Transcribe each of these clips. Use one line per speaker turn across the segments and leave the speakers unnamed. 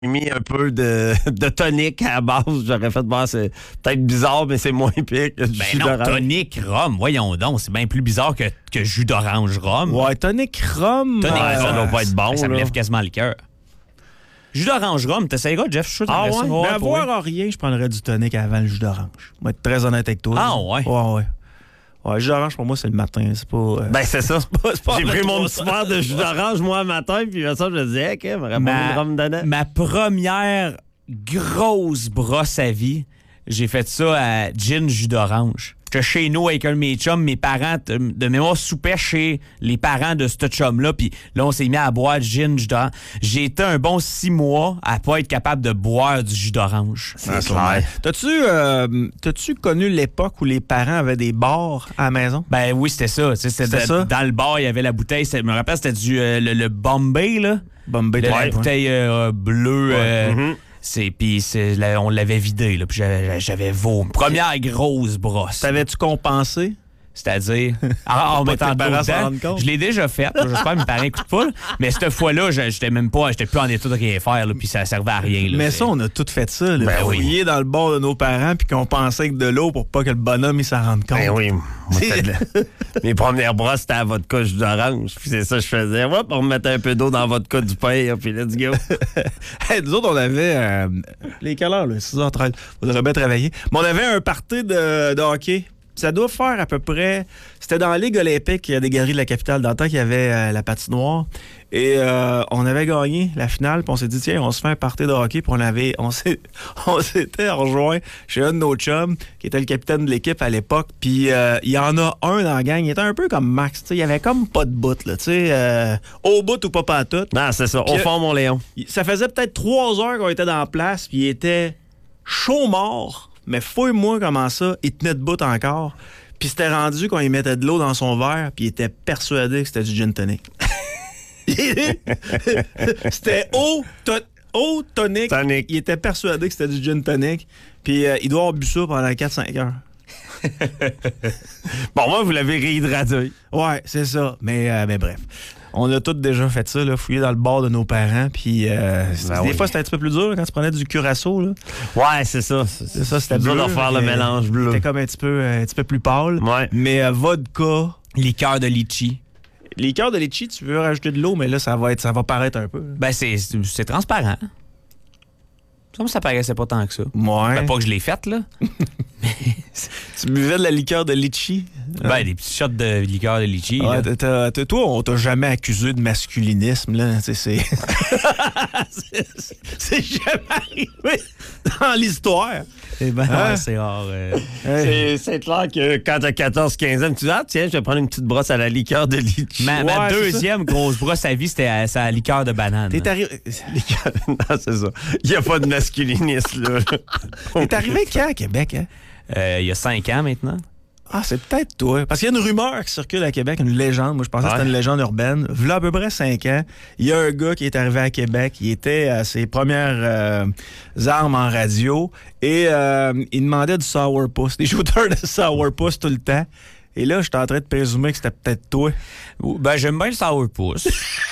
mis un peu de tonic à la base. J'aurais fait, c'est peut-être bizarre, mais c'est moins pire que du jus d'orange.
Tonic rhum, voyons donc, c'est bien plus bizarre que jus d'orange rhum.
Ouais, tonic rhum.
Ça doit pas être bon.
Ça me
là.
lève quasiment le cœur. Jus d'orange rhum, t'essayeras, Jeff? Je suis sûr que t'aimerais ça.
Mais avoir rien, je prendrais du tonic avant le jus d'orange. Je vais être très honnête avec toi.
Ah ouais?
Ouais. Ouais, jus d'orange, pour moi, c'est le matin. C'est pas...
C'est ça.
c'est pas
J'ai pris mon
ça.
petit verre de jus d'orange, moi, le matin, puis ça, je me disais, OK, m'aurait pas mis de rhum dedans.
Ma première grosse brosse à vie, j'ai fait ça à gin jus d'orange. J'étais chez nous avec un de mes chums, mes parents, de mémoire, soupaient chez les parents de ce chum-là, puis là, on s'est mis à boire du gin jus d'orange. J'ai été un bon 6 mois à pas être capable de boire du jus d'orange.
C'est clair.
T'as-tu connu l'époque où les parents avaient des bars à la maison?
Ben oui, c'était ça. C'était
ça?
Dans le bar, il y avait la bouteille. Je me rappelle, c'était le Bombay, là.
Bombay,
La bouteille bleue. Puis on l'avait vidé, là, puis j'avais vomi. Première grosse brosse.
T'avais-tu compensé?
C'est-à-dire, en mettant de
tes parents
l'eau
s'en
dedans,
rendent compte.
je l'ai déjà fait. Là, j'espère que mes parents n'écoutent pas. Là. Mais cette fois-là, j'étais plus en état de rien faire, là, puis ça servait à rien. Là,
Mais ça, on a tout fait ça. Là, fouiller dans le bord de nos parents puis qu'on pensait que de l'eau pour pas que le bonhomme il s'en rende compte.
Ben oui. Mes premières brosses, c'était à vodka jus d'orange. Puis c'est ça que je faisais. Hop, on mettait un peu d'eau dans la vodka du pain, puis let's go.
Hey, nous autres, on avait... les quelle heure, là? 6h30. On aurait bien travaillé. Mais on avait un party de hockey. Ça doit faire à peu près... C'était dans la Ligue olympique des Galeries de la Capitale, dans le temps qu'il y avait la patinoire. Et on avait gagné la finale, puis on s'est dit, tiens, on se fait un party de hockey, puis on s'était rejoint chez un de nos chums, qui était le capitaine de l'équipe à l'époque. Puis il y en a un dans la gang, il était un peu comme Max, tu sais, il y avait comme pas de bout, là, tu sais, au bout ou pas pantoute.
Non, c'est ça, au fond, mon Léon.
Ça faisait peut-être 3 heures qu'on était dans la place, puis il était chaud mort. Mais fouille-moi comment ça, il tenait debout encore. Puis c'était rendu quand il mettait de l'eau dans son verre, puis il était persuadé que c'était du gin tonic. C'était eau tonic. Il était persuadé que c'était du gin tonic. Puis il doit avoir bu ça pendant 4-5 heures.
Bon, moi, vous l'avez réhydraté.
Ouais, c'est ça. Mais bref. On a tous déjà fait ça, là, fouiller dans le bar de nos parents. Puis des fois, c'était un petit peu plus dur là, quand tu prenais du curaçao. Là.
Ouais, c'est ça.
C'est ça, c'était
dur
bleu,
de faire le mélange bleu.
C'était comme un petit peu plus pâle.
Ouais.
Mais vodka.
Liqueur de litchi.
Liqueur de litchi, tu veux rajouter de l'eau, mais là, ça va paraître un peu.
Ben, c'est transparent. Comme ça paraissait pas tant que ça.
Ouais.
Ben, pas que je l'ai faite, là.
Tu buvais de la liqueur de litchi?
Ben, des petits shots de liqueur de litchi.
Ouais,
là.
toi, on t'a jamais accusé de masculinisme, là. C'est jamais arrivé dans l'histoire.
C'est rare.
C'est clair que quand t'as 14-15 ans, tu dis, tiens, je vais prendre une petite brosse à la liqueur de litchi.
Ma deuxième grosse brosse à vie, c'était à la liqueur de banane.
T'es arrivé...
Non, c'est ça. Il n'y a pas de masculinisme, là.
T'es arrivé quand à Québec, hein?
Il y a 5 ans maintenant.
Ah, c'est peut-être toi. Parce qu'il y a une rumeur qui circule à Québec, une légende. Moi, je pensais que c'était une légende urbaine. V'là à peu près 5 ans, il y a un gars qui est arrivé à Québec. Il était à ses premières armes en radio et il demandait du sourpuss, des shooters de sourpuss tout le temps. Et là, j'étais en train de présumer que c'était peut-être toi.
Ben, j'aime bien le sourpuss.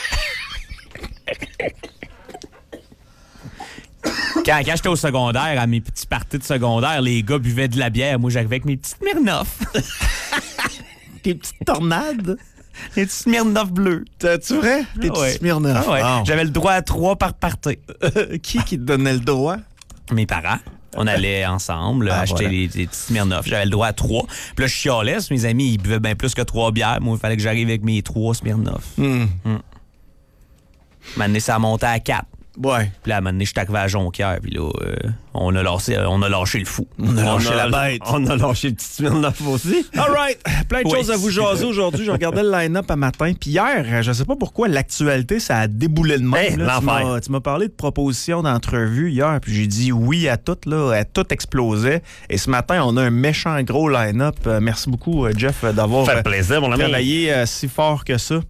Quand j'étais au secondaire, à mes petits parties de secondaire, les gars buvaient de la bière. Moi, j'arrivais avec mes petites Smirnoff.
Tes petites tornades.
Les petites Smirnoff bleues.
C'est vrai? Tes petites Smirnoff.
Ah ouais.
Wow.
J'avais le droit à 3 par partie.
Qui te donnait le droit?
Mes parents. On allait ensemble acheter des petites Smirnoff. J'avais le droit à 3. Puis là, je chialais. Mes amis, ils buvaient bien plus que 3 bières. Moi, il fallait que j'arrive avec mes 3 Smirnoff. Maintenant, ça montait à 4.
Ouais.
Puis là, à un moment donné, je suis arrivé à Jonquière. Puis là, on a lâché le fou.
On a lâché la bête.
On a lâché le petit Smirnoff aussi.
All right. Plein de choses à vous jaser aujourd'hui. Je regardais le line-up un matin. Puis hier, je sais pas pourquoi, l'actualité, ça a déboulé de même.
Hey, l'enfer.
Tu m'as parlé de propositions d'entrevue hier. Puis j'ai dit oui à tout. Là, tout explosait. Et ce matin, on a un méchant gros line-up. Merci beaucoup, Jeff, d'avoir
Ça fait plaisir, mon ami.
travaillé si fort que ça.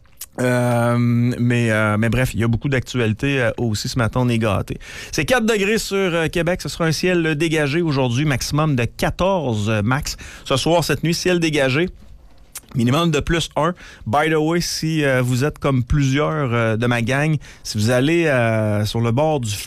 Mais bref, il y a beaucoup d'actualités aussi ce matin, on est gâtés. C'est 4 degrés sur Québec, ce sera un ciel dégagé aujourd'hui, maximum de 14 max. Ce soir, cette nuit, ciel dégagé. Minimum de plus 1. By the way, si vous êtes comme plusieurs de ma gang, si vous allez sur le bord du